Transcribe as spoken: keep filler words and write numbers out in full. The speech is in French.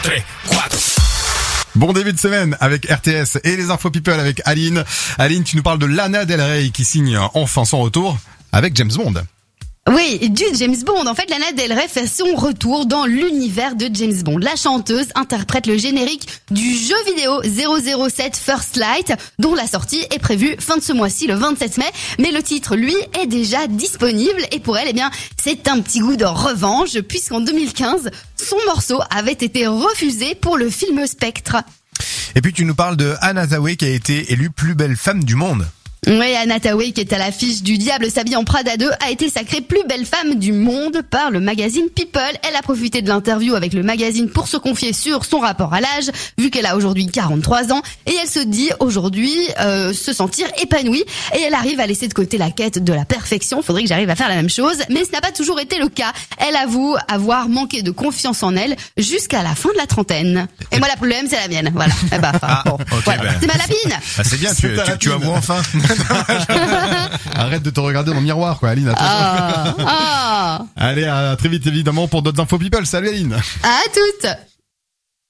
tres, cuatro. Bon début de semaine avec R T S et les Infos People avec Aline. Aline, tu nous parles de Lana Del Rey qui signe enfin son retour avec James Bond. Oui, du James Bond. En fait, Lana Del Rey fait son retour dans l'univers de James Bond. La chanteuse interprète le générique du jeu vidéo zéro zéro sept First Light, dont la sortie est prévue fin de ce mois-ci, le vingt-sept mai. Mais le titre, lui, est déjà disponible. Et pour elle, eh bien, c'est un petit goût de revanche, puisqu'en deux mille quinze, son morceau avait été refusé pour le film Spectre. Et puis tu nous parles de Anne Hathaway qui a été élue plus belle femme du monde. Oui, Anne Hathaway, qui est à l'affiche du Diable s'habille en Prada deux, a été sacrée plus belle femme du monde par le magazine People. Elle a profité de l'interview avec le magazine pour se confier sur son rapport à l'âge, vu qu'elle a aujourd'hui quarante-trois ans, et elle se dit aujourd'hui euh, se sentir épanouie, et elle arrive à laisser de côté la quête de la perfection. Faudrait que j'arrive à faire la même chose, mais ce n'a pas toujours été le cas. Elle avoue avoir manqué de confiance en elle jusqu'à la fin de la trentaine. Et moi, la problème, c'est la mienne. Voilà. Eh ben, enfin, bon, okay, voilà. ben. C'est ma lapine. Ah, c'est bien, tu, tu, tu avoues enfin. Arrête de te regarder dans le miroir, quoi, Aline. Ah, ah. Allez, à très vite, évidemment, pour d'autres Infos People. Salut, Aline. À toutes.